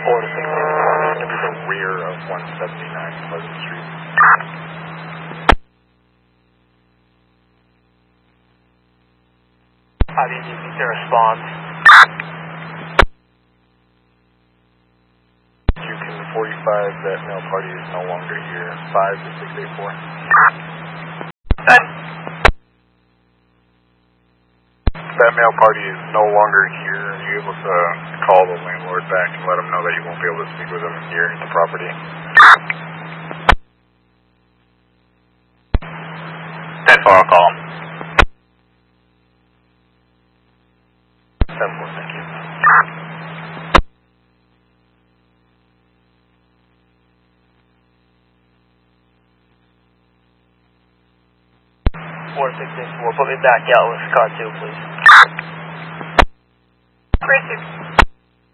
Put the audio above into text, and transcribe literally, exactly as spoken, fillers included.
four to six eight four. To the rear of one seventy-nine Pleasant Street. I V D, you can respond. You can forty-five, that male party is no longer here. five to six eight four. That male party is no longer here. Are you able to call the landlord back and let him know that you won't be able to speak with him here at the property? ten four, I'll call him. ten four, thank you. four six eight four, put me back out with car two, please. Great.